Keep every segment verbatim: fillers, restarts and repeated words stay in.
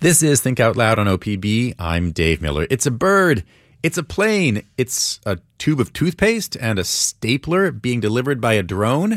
This is Think Out Loud on O P B. I'm Dave Miller. It's a bird. It's a plane. It's a tube of toothpaste and a stapler being delivered by a drone.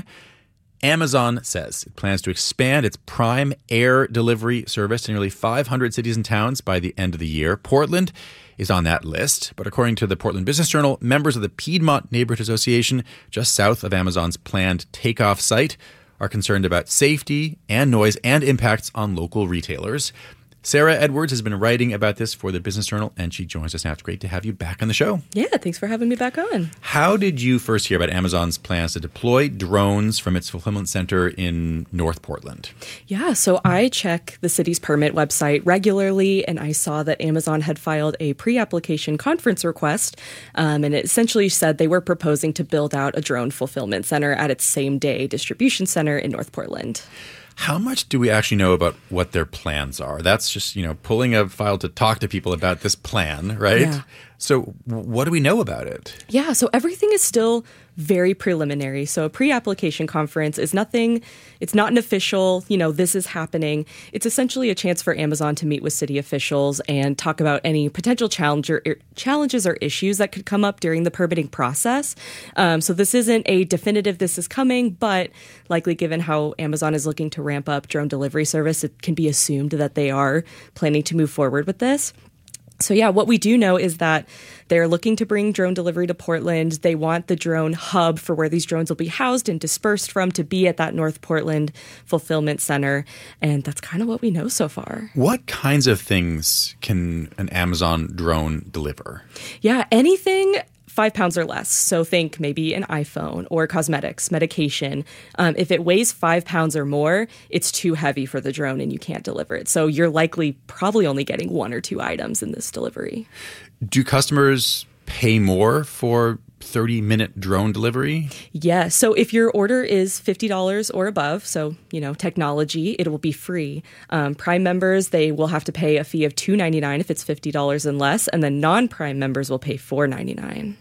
Amazon says it plans to expand its Prime Air delivery service to nearly five hundred cities and towns by the end of the year. Portland is on that list, but according to the Portland Business Journal, members of the Piedmont Neighborhood Association, just south of Amazon's planned takeoff site, are concerned about safety and noise and impacts on local retailers. Sarah Edwards has been writing about this for the Business Journal, and she joins us now. It's great to have you back on the show. Yeah, thanks for having me back on. How did you first hear about Amazon's plans to deploy drones from its fulfillment center in North Portland? Yeah, so I check the city's permit website regularly, and I saw that Amazon had filed a pre-application conference request, um, and it essentially said they were proposing to build out a drone fulfillment center at its same-day distribution center in North Portland. How much do we actually know about what their plans are? That's just, you know, pulling a file to talk to people about this plan, right? Yeah. So what do we know about it? Yeah, so everything is still very preliminary. So a pre-application conference is nothing, it's not an official, you know, this is happening. It's essentially a chance for Amazon to meet with city officials and talk about any potential challenge or, challenges or issues that could come up during the permitting process. Um, so this isn't a definitive this is coming, but likely given how Amazon is looking to ramp up drone delivery service, it can be assumed that they are planning to move forward with this. So yeah, what we do know is that they're looking to bring drone delivery to Portland. They want the drone hub for where these drones will be housed and dispersed from to be at that North Portland fulfillment center. And that's kind of what we know so far. What kinds of things can an Amazon drone deliver? Yeah, anything five pounds or less. So think maybe an iPhone or cosmetics, medication. Um, if it weighs five pounds or more, it's too heavy for the drone and you can't deliver it. So you're likely probably only getting one or two items in this delivery. Do customers pay more for thirty-minute drone delivery? Yeah. So if your order is fifty dollars or above, so, you know, technology, it will be free. Um, Prime members, they will have to pay a fee of two dollars and ninety-nine cents if it's fifty dollars and less, and then non-Prime members will pay four dollars and ninety-nine cents.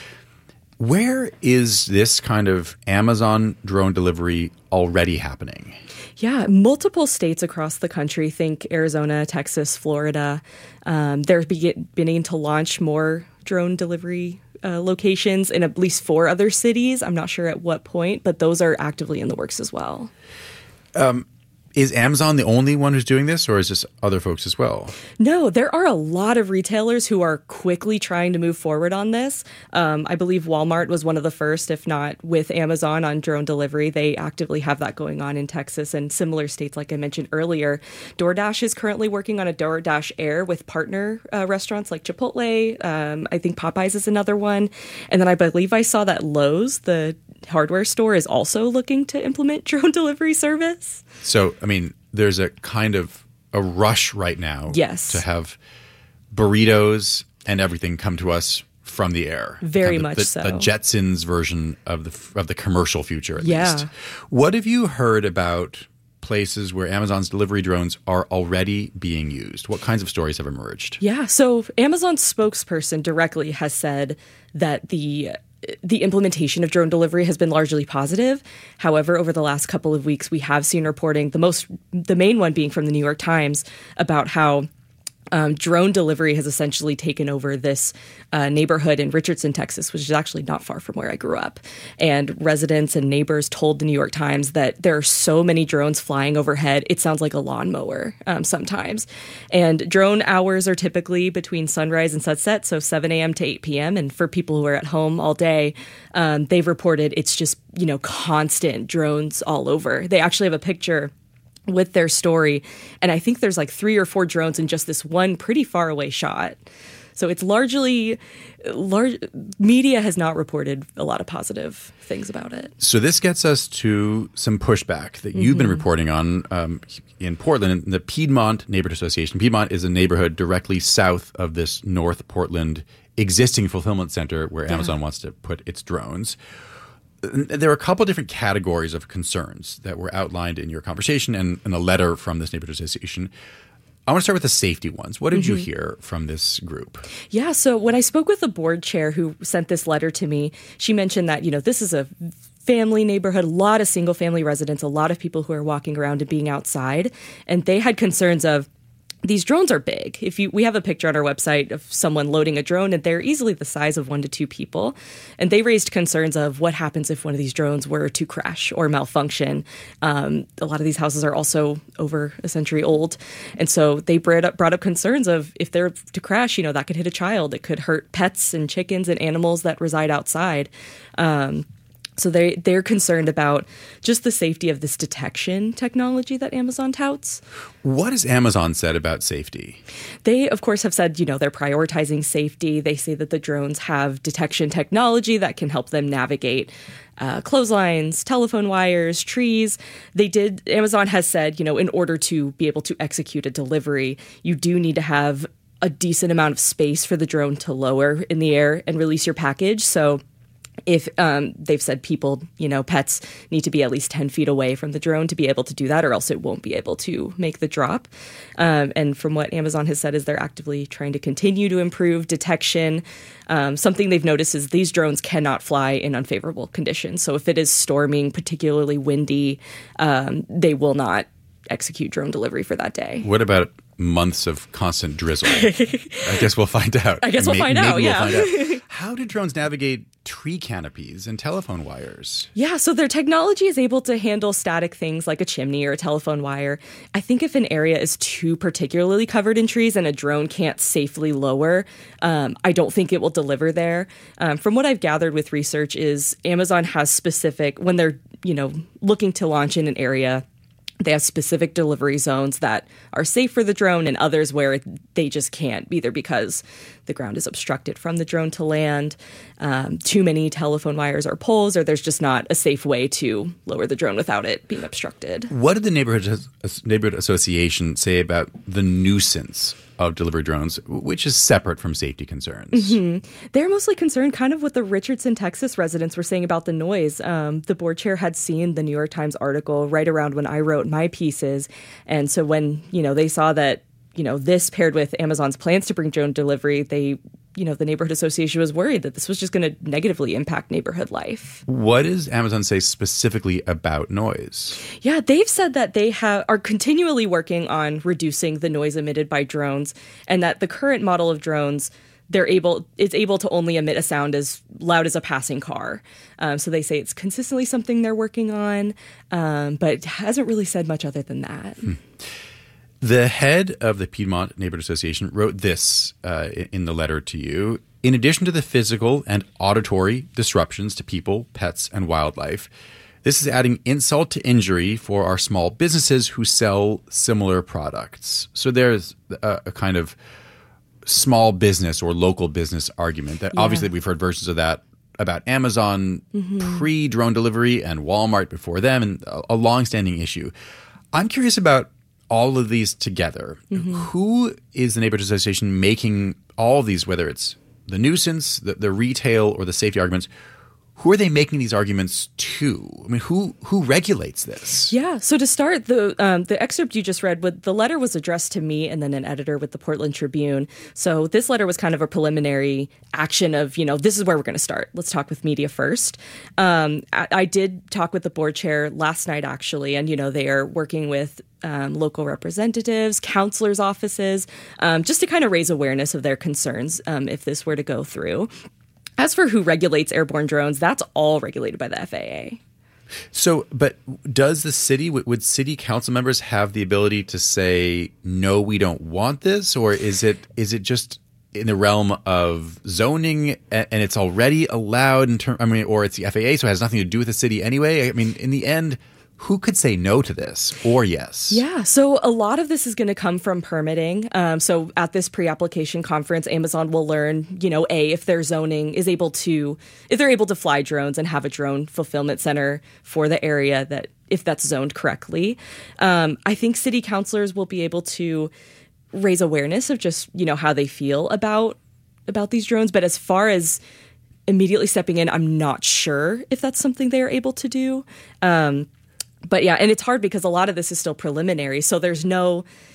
Where is this kind of Amazon drone delivery already happening? Yeah, multiple states across the country, think Arizona, Texas, Florida. Um, they're beginning to launch more drone delivery uh, locations in at least four other cities. I'm not sure at what point, but those are actively in the works as well. Um, Is Amazon the only one who's doing this, or is this other folks as well? No, there are a lot of retailers who are quickly trying to move forward on this. Um, I believe Walmart was one of the first, if not with Amazon on drone delivery. They actively have that going on in Texas and similar states, like I mentioned earlier. DoorDash is currently working on a DoorDash Air with partner uh, restaurants like Chipotle. Um, I think Popeyes is another one. And then I believe I saw that Lowe's, the hardware store, is also looking to implement drone delivery service. So, I mean, there's a kind of a rush right now yes. to have burritos and everything come to us from the air. Very kind of much the, so. A Jetsons version of the of the commercial future, at yeah. least. What have you heard about places where Amazon's delivery drones are already being used? What kinds of stories have emerged? Yeah, so Amazon's spokesperson directly has said that the the implementation of drone delivery has been largely positive. However, over the last couple of weeks, we have seen reporting, the most, the main one being from the New York Times, about how Um, drone delivery has essentially taken over this uh, neighborhood in Richardson, Texas, which is actually not far from where I grew up. And residents and neighbors told the New York Times that there are so many drones flying overhead, it sounds like a lawnmower um, sometimes. And drone hours are typically between sunrise and sunset, so seven a.m. to eight p.m. And for people who are at home all day, um, they've reported it's just, you know, constant drones all over. They actually have a picture with their story, and I think there's like three or four drones in just this one pretty far away shot. So it's largely, large media has not reported a lot of positive things about it. So this gets us to some pushback that you've mm-hmm. been reporting on um, in Portland, in the Piedmont Neighborhood Association. Piedmont is a neighborhood directly south of this North Portland existing fulfillment center where yeah. Amazon wants to put its drones. There are a couple of different categories of concerns that were outlined in your conversation and in a letter from this neighborhood association. I want to start with the safety ones. What did mm-hmm. you hear from this group? Yeah, so when I spoke with the board chair who sent this letter to me, she mentioned that, you know, this is a family neighborhood, a lot of single family residents, a lot of people who are walking around and being outside, and they had concerns of these drones are big. If you, we have a picture on our website of someone loading a drone, and they're easily the size of one to two people. And they raised concerns of what happens if one of these drones were to crash or malfunction. Um, a lot of these houses are also over a century old. And so they brought up, brought up concerns of if they're to crash, you know, that could hit a child. It could hurt pets and chickens and animals that reside outside. Um, So they they're concerned about just the safety of this detection technology that Amazon touts. What has Amazon said about safety? They, of course, have said, you know, they're prioritizing safety. They say that the drones have detection technology that can help them navigate uh, clotheslines, telephone wires, trees. They did, Amazon has said, you know, in order to be able to execute a delivery, you do need to have a decent amount of space for the drone to lower in the air and release your package. So if um, they've said people, you know, pets need to be at least ten feet away from the drone to be able to do that, or else it won't be able to make the drop. Um, and from what Amazon has said is they're actively trying to continue to improve detection. Um, something they've noticed is these drones cannot fly in unfavorable conditions. So if it is storming, particularly windy, um, they will not execute drone delivery for that day. What about months of constant drizzle? I guess we'll find out. I guess we'll May- find out, maybe yeah. We'll find out. How do drones navigate tree canopies and telephone wires? Yeah, so their technology is able to handle static things like a chimney or a telephone wire. I think if an area is too particularly covered in trees and a drone can't safely lower, um, I don't think it will deliver there. Um, from what I've gathered with research is Amazon has specific, when they're, you know, looking to launch in an area, they have specific delivery zones that are safe for the drone and others where they just can't, either because the ground is obstructed from the drone to land, um, too many telephone wires or poles, or there's just not a safe way to lower the drone without it being obstructed. What did the neighborhood neighborhood association say about the nuisance of delivery drones, which is separate from safety concerns? Mm-hmm. They're mostly concerned kind of what the Richardson, Texas residents were saying about the noise. Um, the board chair had seen the New York Times article right around when I wrote my pieces. And so when, you know, they saw that, you know, this paired with Amazon's plans to bring drone delivery, they, you know, the neighborhood association was worried that this was just going to negatively impact neighborhood life. What does Amazon say specifically about noise? Yeah, they've said that they have are continually working on reducing the noise emitted by drones, and that the current model of drones, they're able it's able to only emit a sound as loud as a passing car. Um, so they say it's consistently something they're working on, um, but hasn't really said much other than that. Hmm. The head of the Piedmont Neighborhood Association wrote this uh, in the letter to you. In addition to the physical and auditory disruptions to people, pets, and wildlife, this is adding insult to injury for our small businesses who sell similar products. So there's a, a kind of small business or local business argument that yeah. obviously we've heard versions of that about Amazon mm-hmm. pre-drone delivery and Walmart before them, and a, a longstanding issue. I'm curious about all of these together. Mm-hmm. Who is the neighborhood association making all of these, whether it's the nuisance, the, the retail, or the safety arguments? Who are they making these arguments to? I mean, who who regulates this? Yeah. So to start, the um, the excerpt you just read, with the letter was addressed to me and then an editor with the Portland Tribune. So this letter was kind of a preliminary action of, you know, this is where we're going to start. Let's talk with media first. Um, I, I did talk with the board chair last night, actually, and, you know, they are working with Um, local representatives, counselors' offices, um, just to kind of raise awareness of their concerns um, if this were to go through. As for who regulates airborne drones, that's all regulated by the F A A. So, but does the city, would city council members have the ability to say, no, we don't want this? Or is it is it just in the realm of zoning and it's already allowed in term, I mean, or it's the F A A, so it has nothing to do with the city anyway? I mean, in the end, who could say no to this or yes? Yeah, so a lot of this is going to come from permitting. Um, so at this pre-application conference, Amazon will learn, you know, A, if their zoning is able to, if they're able to fly drones and have a drone fulfillment center for the area, that if that's zoned correctly. Um, I think city councilors will be able to raise awareness of just, you know, how they feel about about these drones. But as far as immediately stepping in, I'm not sure if that's something they are able to do. Um But yeah, and it's hard because a lot of this is still preliminary. So there's no,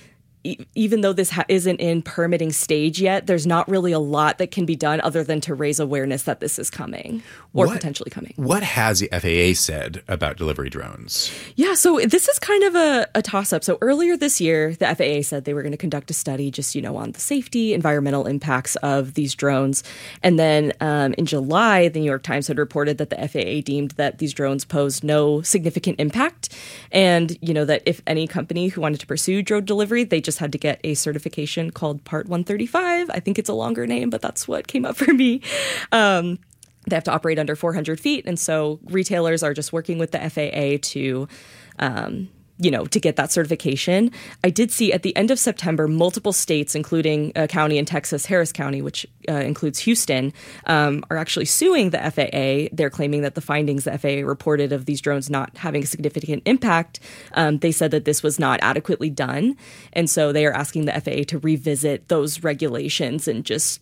e- even though this ha- isn't in permitting stage yet, there's not really a lot that can be done other than to raise awareness that this is coming or what, potentially coming. What has the F A A said about delivery drones? Yeah, so this is kind of a, a toss-up. So earlier this year, the F A A said they were going to conduct a study just, you know, on the safety, environmental impacts of these drones. And then um, in July, the New York Times had reported that the F A A deemed that these drones posed no significant impact. And, you know, that if any company who wanted to pursue drone delivery, they just had to get a certification called Part one thirty-five. I think it's a longer name, but that's what came up for me. Um, they have to operate under four hundred feet. And so retailers are just working with the F A A to, um, you know, to get that certification. I did see at the end of September, multiple states, including a county in Texas, Harris County, which uh, includes Houston, um, are actually suing the F A A. They're claiming that the findings the F A A reported of these drones not having a significant impact, um, they said that this was not adequately done. And so they are asking the F A A to revisit those regulations and just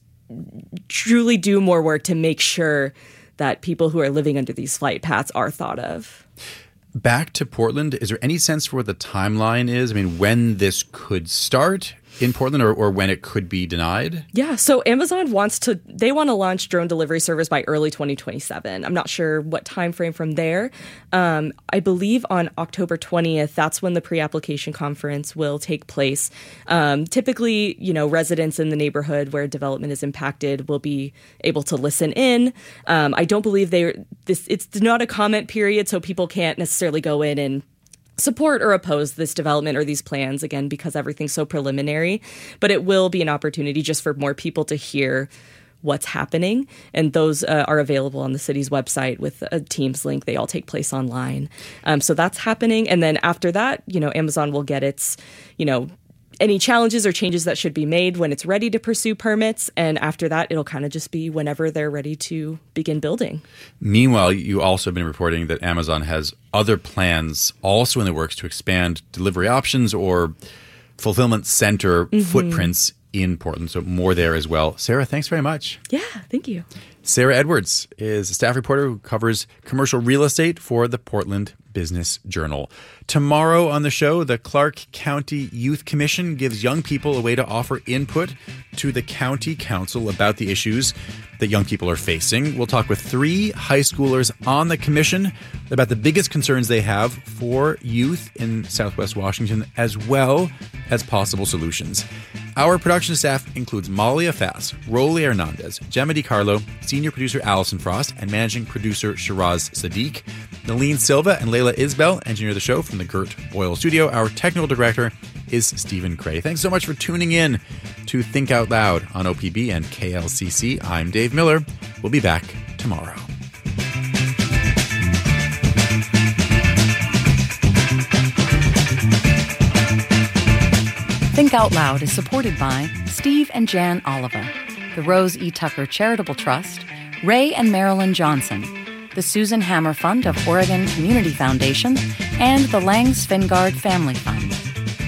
truly do more work to make sure that people who are living under these flight paths are thought of. Back to Portland, is there any sense for what the timeline is? I mean, when this could start in Portland or, or when it could be denied? Yeah, so Amazon wants to, they want to launch drone delivery service by early twenty twenty-seven. I'm not sure what time frame from there. Um, I believe on October twentieth, that's when the pre-application conference will take place. Um, typically, you know, residents in the neighborhood where development is impacted will be able to listen in. Um, I don't believe they, this, it's not a comment period, so people can't necessarily go in and support or oppose this development or these plans, again, because everything's so preliminary. But it will be an opportunity just for more people to hear what's happening. And those uh, are available on the city's website with a Teams link. They all take place online. Um, so that's happening. And then after that, you know, Amazon will get its, you know, any challenges or changes that should be made when it's ready to pursue permits. And after that, it'll kind of just be whenever they're ready to begin building. Meanwhile, you also have been reporting that Amazon has other plans also in the works to expand delivery options or fulfillment center mm-hmm. footprints in Portland. So more there as well. Sarah, thanks very much. Yeah, thank you. Sarah Edwards is a staff reporter who covers commercial real estate for the Portland Business Journal. Tomorrow on the show, the Clark County Youth Commission gives young people a way to offer input to the county council about the issues that young people are facing. We'll talk with three high schoolers on the commission about the biggest concerns they have for youth in Southwest Washington, as well as possible solutions. Our production staff includes Malia Fass, Rolly Hernandez, Gemma DiCarlo, senior producer Allison Frost, and managing producer Shiraz Sadiq. Nalene Silva and Layla Isbell engineer the show from the Gert Boyle studio. Our technical director is Stephen Cray. Thanks so much for tuning in to Think Out Loud on O P B and K L C C. I'm Dave Miller. We'll be back tomorrow. Think Out Loud is supported by Steve and Jan Oliva, the Rose E. Tucker Charitable Trust, Ray and Marilyn Johnson, the Susan Hammer Fund of Oregon Community Foundation, and the Lang Svingard Family Fund.